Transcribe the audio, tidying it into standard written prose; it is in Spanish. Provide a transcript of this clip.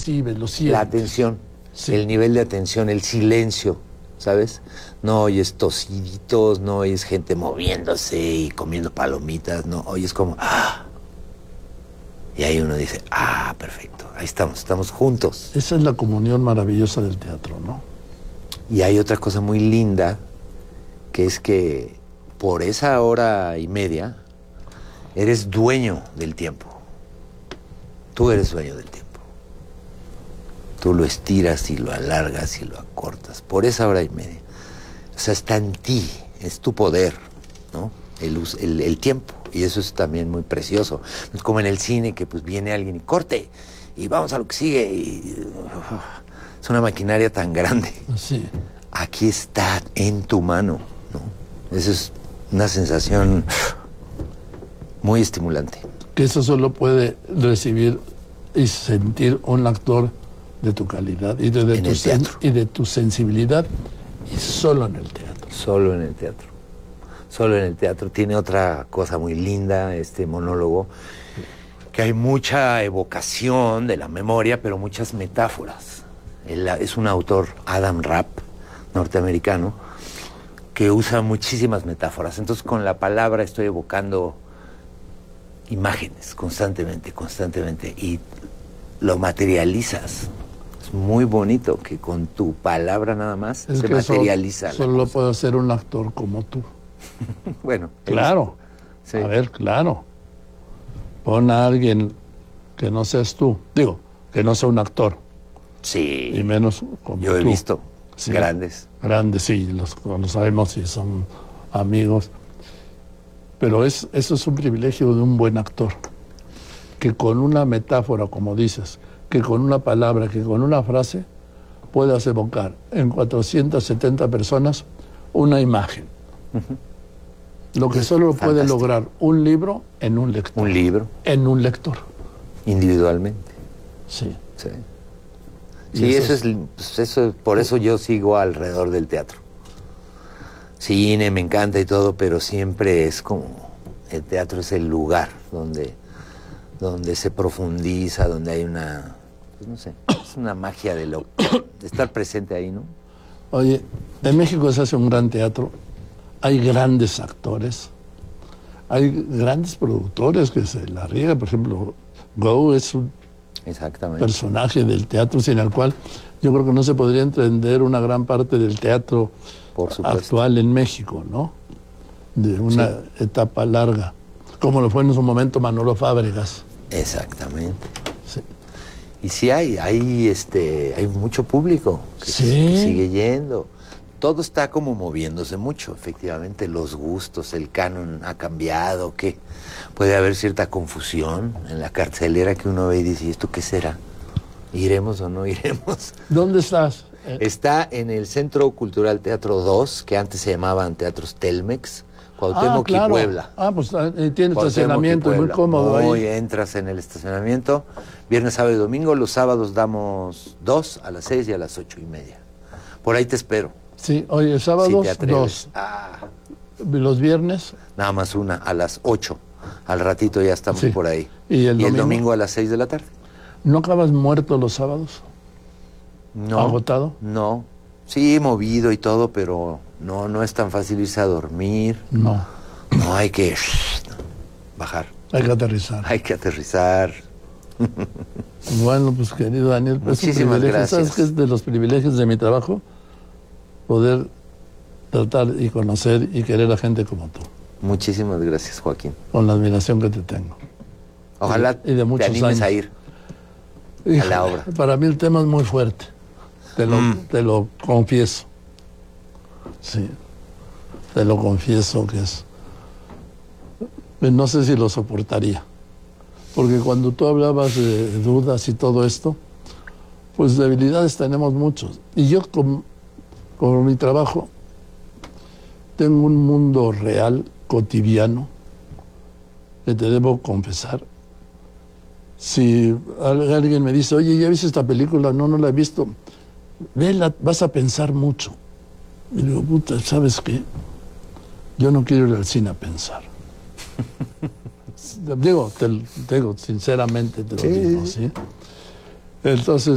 percibes, lo sientes. La atención, Sí. el nivel de atención, el silencio, ¿sabes? No oyes tosiditos, no oyes gente moviéndose y comiendo palomitas, no, oyes como... ¡ah! Y ahí uno dice, perfecto, ahí estamos juntos. Esa es la comunión maravillosa del teatro, ¿no? Y hay otra cosa muy linda, que es que por esa hora y media eres dueño del tiempo. Tú eres dueño del tiempo. Tú lo estiras y lo alargas y lo acortas por esa hora y media. O sea, está en ti, es tu poder, ¿no? El tiempo. Y eso es también muy precioso. Es como en el cine que pues viene alguien y corte y vamos a lo que sigue. Es una maquinaria tan grande. Sí. Aquí está en tu mano, ¿no? Eso es una sensación muy estimulante. Que eso solo puede recibir y sentir un actor de tu calidad y de tu sensibilidad, y solo en el teatro. Solo en el teatro. Solo en el teatro. Tiene otra cosa muy linda este monólogo, que hay mucha evocación de la memoria, pero muchas metáforas. Es un autor, Adam Rapp, norteamericano, que usa muchísimas metáforas. Entonces con la palabra estoy evocando imágenes constantemente, y lo materializas. Es muy bonito que con tu palabra nada más se materializa. Solo puede ser un actor como tú. Bueno. Claro. Sí. A ver, claro. Pon a alguien que no seas tú. Digo, que no sea un actor. Sí. Y menos como yo he tú. visto. Sí. Grandes, sí, los sabemos y son amigos. Pero eso es un privilegio de un buen actor. Que con una metáfora, como dices, que con una palabra, que con una frase, puedas evocar en 470 personas una imagen. Lo que solo puede lograr un libro en un lector. Un libro. En un lector. Individualmente. Sí. Sí. Sí, por eso yo sigo alrededor del teatro. Cine me encanta y todo, pero siempre es como el teatro es el lugar donde se profundiza, donde hay una, pues no sé, es una magia de estar presente ahí, ¿no? Oye, en México se hace un gran teatro, hay grandes actores, hay grandes productores que se la riegan. Por ejemplo, Go es un personaje del teatro sin el cual yo creo que no se podría entender una gran parte del teatro actual en México, ¿no? De una etapa larga, como lo fue en su momento Manolo Fábregas. Exactamente. Sí. Y sí hay mucho público que sigue yendo. Todo está como moviéndose mucho, efectivamente. Los gustos, el canon ha cambiado, que puede haber cierta confusión en la cartelera que uno ve y dice, ¿esto qué será? ¿Iremos o no iremos? ¿Dónde estás? Está en el Centro Cultural Teatro 2, que antes se llamaban Teatros Telmex, Cuauhtémoc y Puebla. Pues tiene estacionamiento muy cómodo ahí. Hoy entras en el estacionamiento, viernes, sábado y domingo. Los sábados damos 2 a las 6 y a las 8:30. Por ahí te espero. Sí, oye, sábados 2. Los viernes. Nada más una, a las 8. Al ratito ya estamos por ahí. ¿Y el domingo a las 6 de la tarde. ¿No acabas muerto los sábados? No. ¿Agotado? No. Sí, movido y todo, pero no es tan fácil irse a dormir. No. No, hay que bajar. Hay que aterrizar. Hay que aterrizar. Bueno, pues querido Daniel, muchísimas gracias. ¿Sabes qué es de los privilegios de mi trabajo? Poder tratar y conocer y querer a gente como tú. Muchísimas gracias, Joaquín. Con la admiración que te tengo. Ojalá y de muchos te animes años. a ir a la obra. Para mí el tema es muy fuerte. Te lo confieso. Sí. Te lo confieso que es... No sé si lo soportaría. Porque cuando tú hablabas de dudas y todo esto, pues debilidades tenemos muchos. Y yo con mi trabajo tengo un mundo real, cotidiano, que te debo confesar. Si alguien me dice, oye, ¿ya viste esta película? No la he visto. Vela, vas a pensar mucho. Y digo, puta, ¿sabes qué? Yo no quiero ir al cine a pensar. Digo, sinceramente te lo digo, ¿sí? Entonces,